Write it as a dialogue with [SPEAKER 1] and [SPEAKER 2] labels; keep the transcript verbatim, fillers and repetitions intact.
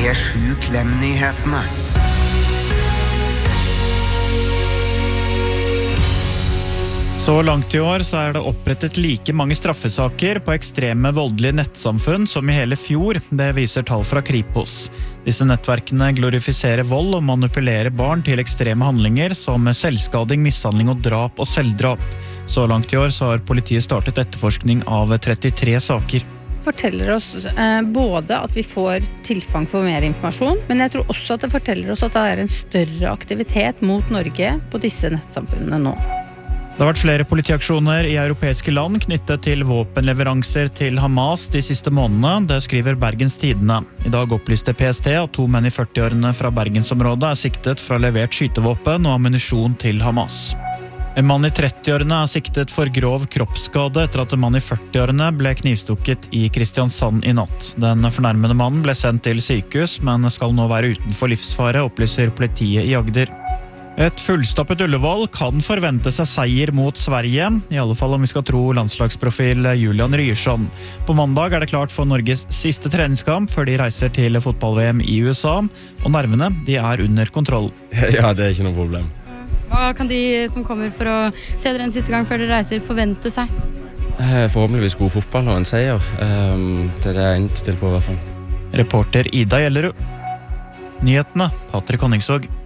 [SPEAKER 1] P sju Klem-nyhetene.
[SPEAKER 2] Så langt i år så er det opprettet like mange straffesaker på ekstreme voldelige nettsamfunn som i hele fjor, det viser tall fra Kripos. Disse nettverkene glorifiserer vold og manipulerer barn til ekstreme handlinger som selvskading, mishandling og drap og selvdrap. Så langt i år så har politiet startet etterforskning av trettitre saker.
[SPEAKER 3] Forteller oss eh, både at vi får tilfang for mer informasjon, men jeg tror også at det forteller oss at det er en større aktivitet mot Norge på disse nettsamfunnene nå.
[SPEAKER 2] Det har vært flere politiaksjoner i europeiske land knyttet til våpenleveranser til Hamas de siste månedene, det skriver Bergens Tidende. I dag opplyste P S T at to menn i førtiårene fra Bergensområdet er siktet for å ha levert skytevåpen og ammunisjon til Hamas. En mann i trettiårene er siktet for grov kroppsskade etter at en mann i førtiårene ble knivstukket i Kristiansand i natt. Den fornærmede mannen ble sendt til sykehus, men skal nå være utenfor livsfare, opplyser politiet i Agder. Et fullstappet Ullevål kan forvente seg seier mot Sverige, i alle fall om vi skal tro landslagsprofil Julian Ryerson. På mandag er det klart for Norges siste treningskamp før de reiser til fotball-V M i U S A, og nervene de er under kontroll.
[SPEAKER 4] Ja, det er ikke noe problem.
[SPEAKER 5] Hva kan de som kommer for å se dere en siste gang før dere reiser forvente seg?
[SPEAKER 4] Forhåpentligvis god fotball og en seier. Det er det jeg er innstilt på i hvert fall.
[SPEAKER 2] Reporter Ida Gjellerud. Nyhetene, Patrick Honningsvåg.